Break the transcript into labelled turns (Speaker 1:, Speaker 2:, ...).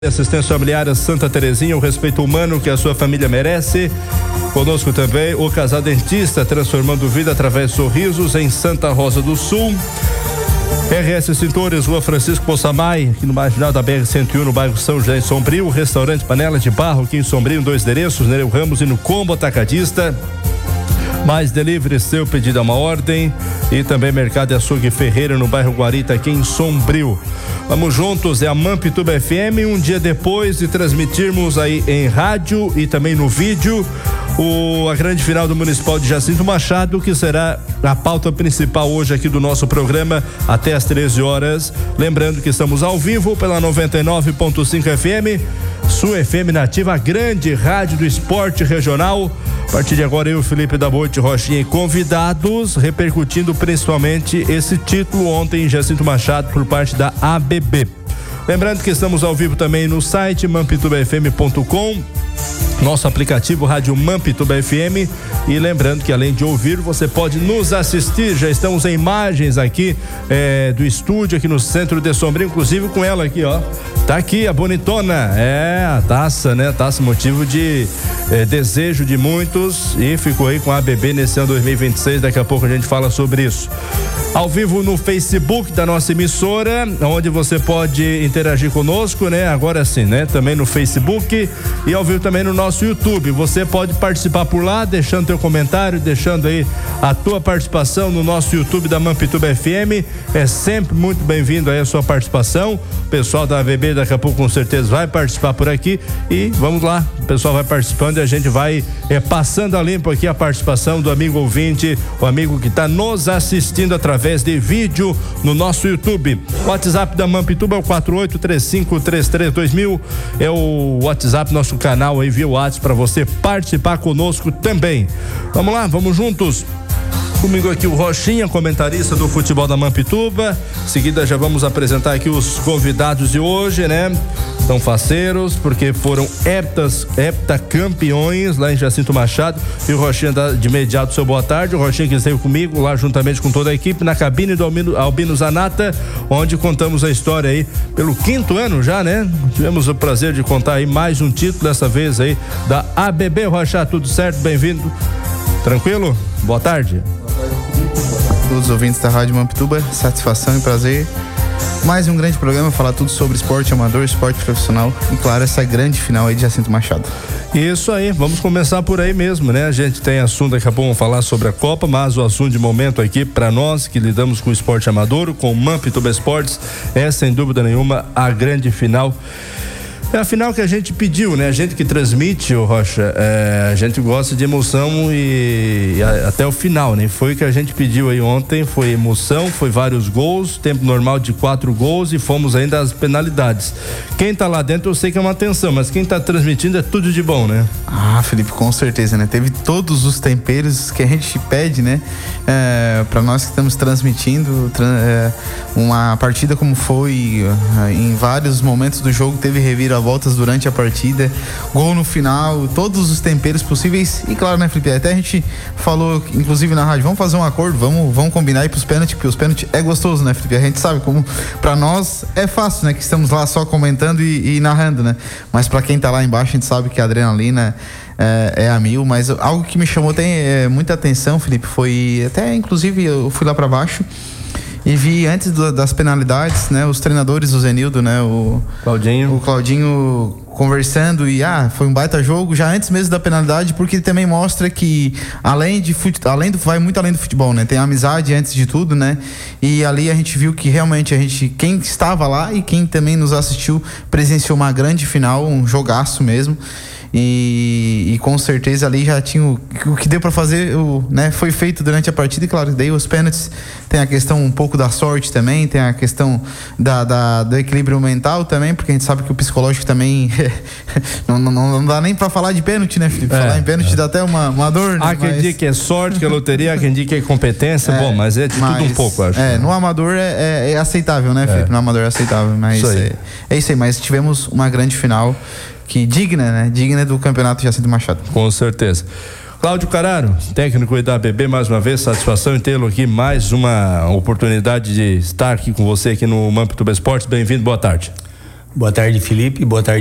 Speaker 1: Assistência Familiar Santa Terezinha, o respeito humano que a sua família merece. Conosco também o Casal Dentista, transformando vida através de sorrisos em Santa Rosa do Sul. RS Cintores, Rua Francisco Poçamai, aqui no marginal da BR-101, no bairro São José, em Sombrio. Restaurante Panela de Barro, aqui em Sombrio, 2 endereços, Nereu Ramos e no Combo Atacadista. Mais delivery, seu pedido a uma ordem. E também Mercado e Açougue Ferreira, no bairro Guarita, aqui em Sombrio. Vamos juntos, é a Mampituba FM. Um dia depois de transmitirmos aí em rádio e também no vídeo a grande final do Municipal de Jacinto Machado, que será a pauta principal hoje aqui do nosso programa até às 13 horas. Lembrando que estamos ao vivo pela 99.5 FM, sua FM nativa, a grande rádio do esporte regional. A partir de agora, eu, Felipe da Boite, Rochinha e convidados, repercutindo principalmente esse título ontem em Jacinto Machado por parte da ABB. Lembrando que estamos ao vivo também no site mampitubafm.com, nosso aplicativo Rádio Mampituba FM, e lembrando que além de ouvir, você pode nos assistir. Já estamos em imagens aqui do estúdio aqui no centro de Sombrio, inclusive com ela aqui, ó. Tá aqui a bonitona, a taça, né? Taça motivo de desejo de muitos, e ficou aí com a ABB nesse ano 2026. Daqui a pouco a gente fala sobre isso. Ao vivo no Facebook da nossa emissora, onde você pode interagir conosco, né? Agora sim, né? Também no Facebook e ao vivo também no nosso YouTube. Você pode participar por lá, deixando teu comentário, deixando aí a tua participação no nosso YouTube da Mampituba FM. É sempre muito bem-vindo aí a sua participação. O pessoal da ABB daqui a pouco com certeza vai participar por aqui, e vamos lá, o pessoal vai participando e a gente vai passando a limpo aqui a participação do amigo ouvinte, o amigo que está nos assistindo através de vídeo no nosso YouTube. O WhatsApp da Mampituba é o 4835332000, é o WhatsApp, nosso canal aí via WhatsApp, para você participar conosco também. Vamos lá, vamos juntos. Comigo aqui o Rochinha, comentarista do futebol da Mampituba. Em seguida já vamos apresentar aqui os convidados de hoje, né? São faceiros, porque foram heptacampeões lá em Jacinto Machado. E o Rochinha dá de imediato seu boa tarde. O Rochinha que esteve comigo lá juntamente com toda a equipe na cabine do Albino Zanata, onde contamos a história aí pelo 5º ano já, né? Tivemos o prazer de contar aí mais um título, dessa vez aí da ABB. Rocha, tudo certo? Bem-vindo. Tranquilo? Boa tarde.
Speaker 2: Todos os ouvintes da Rádio Mampituba, satisfação e prazer. Mais um grande programa, falar tudo sobre esporte amador, esporte profissional e, claro, essa grande final aí de Jacinto Machado.
Speaker 1: Isso aí, vamos começar por aí mesmo, né? A gente tem assunto, daqui a pouco vamos falar sobre a Copa, mas o assunto de momento aqui, para nós que lidamos com o esporte amador, com o Mampituba Esportes, é sem dúvida nenhuma a grande final. É a final que a gente pediu, né? A gente que transmite, o Rocha, a gente gosta de emoção e até o final, né? Foi o que a gente pediu aí ontem, foi emoção, foi vários gols, tempo normal de 4 gols e fomos ainda às penalidades. Quem tá lá dentro eu sei que é uma tensão, mas quem tá transmitindo é tudo de bom, né?
Speaker 2: Ah, Felipe, com certeza, né? Teve todos os temperos que a gente pede, né? Para nós que estamos transmitindo, uma partida como foi, em vários momentos do jogo teve reviravoltas durante a partida, gol no final, todos os temperos possíveis. E claro, né, Felipe, até a gente falou, inclusive na rádio, vamos fazer um acordo, vamos combinar aí pros pênaltis, porque os pênaltis é gostoso, né, Felipe? A gente sabe como pra nós é fácil, né, que estamos lá só comentando e narrando, né? Mas pra quem tá lá embaixo, a gente sabe que a adrenalina é a mil. Mas algo que me chamou muita atenção, Felipe, foi até, inclusive, eu fui lá pra baixo e vi antes das penalidades, né, os treinadores, o Zenildo, né, o Claudinho conversando, e foi um baita jogo já antes mesmo da penalidade, porque também mostra que vai muito além do futebol, né? Tem amizade antes de tudo, né? E ali a gente viu que realmente quem estava lá e quem também nos assistiu presenciou uma grande final, um jogaço mesmo. E com certeza ali já tinha o que deu para fazer, né, foi feito durante a partida. E claro, daí os pênaltis tem a questão um pouco da sorte também, tem a questão do equilíbrio mental também, porque a gente sabe que o psicológico também não dá nem para falar de pênalti, né, Felipe? Falar em pênalti dá até uma dor, né?
Speaker 1: Há quem diga que é sorte, que é loteria, há quem diga que é competência, bom, mas é de tudo um pouco, acho.
Speaker 2: No amador é aceitável, né, Felipe? No amador é aceitável, mas é isso aí, mas tivemos uma grande final que digna do campeonato Jacinto Machado.
Speaker 1: Com certeza. Cláudio Cararo, técnico da ABB, mais uma vez, satisfação em tê-lo aqui, mais uma oportunidade de estar aqui com você aqui no Mampituba Esportes. Bem-vindo, boa tarde.
Speaker 3: Boa tarde, Felipe. Boa tarde.